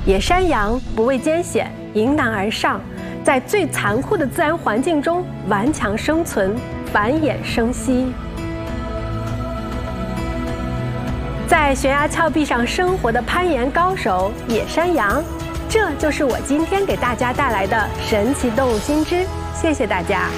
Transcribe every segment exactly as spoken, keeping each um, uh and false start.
野山羊不畏艰险，迎难而上，在最残酷的自然环境中顽强生存，繁衍生息。在悬崖峭壁上生活的攀岩高手野山羊，这就是我今天给大家带来的神奇动物新知。谢谢大家。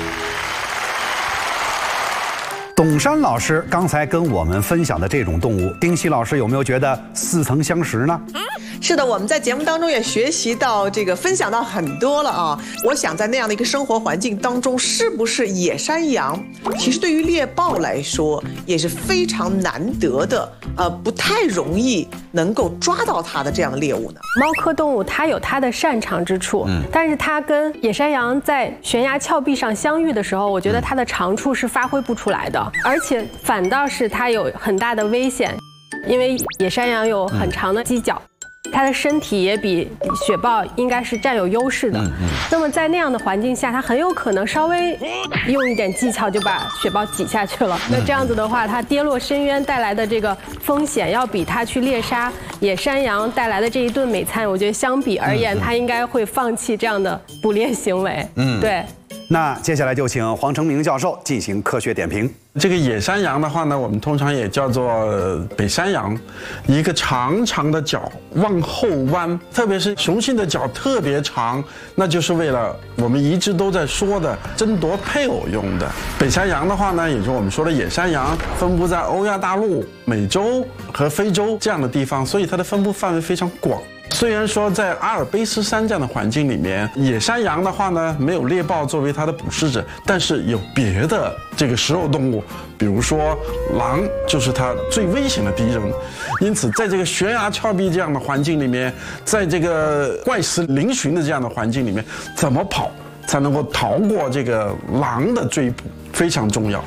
董珊老师刚才跟我们分享的这种动物，丁希老师有没有觉得似曾相识呢？ 是的，我们在节目当中也学习到这个，分享到很多了啊。我想在那样的一个生活环境当中，是不是野山羊，其实对于猎豹来说也是非常难得的，呃，不太容易能够抓到它的这样的猎物呢？ 猫科动物它有它的擅长之处，嗯，但是它跟野山羊在悬崖峭壁上相遇的时候，我觉得它的长处是发挥不出来的，而且反倒是它有很大的危险，因为野山羊有很长的犄角。它的身体也比雪豹应该是占有优势的，嗯嗯、那么在那样的环境下，它很有可能稍微用一点技巧就把雪豹挤下去了。那这样子的话，它跌落深渊带来的这个风险，要比它去猎杀野山羊带来的这一顿美餐，我觉得相比而言，它应该会放弃这样的捕猎行为。嗯，对。 那接下来就请黄成明教授进行科学点评。 这个野山羊的话呢，我们通常也叫做北山羊，一个长长的脚往后弯，特别是雄性的脚特别长，那就是为了我们一直都在说的争夺配偶用的。北山羊的话呢，也就是我们说的野山羊，分布在欧亚大陆、美洲和非洲这样的地方，所以它的分布范围非常广。虽然说在阿尔卑斯山这样的环境里面，野山羊的话呢，没有猎豹作为它的捕食者，但是有别的这个食肉动物，比如说狼就是它最危险的敌人。因此，在这个悬崖峭壁这样的环境里面，在这个怪石嶙峋的这样的环境里面，怎么跑才能够逃过这个狼的追捕，非常重要。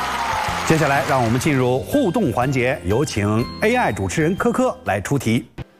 接下来，让我们进入互动环节，有请 A I 主持人科科来出题。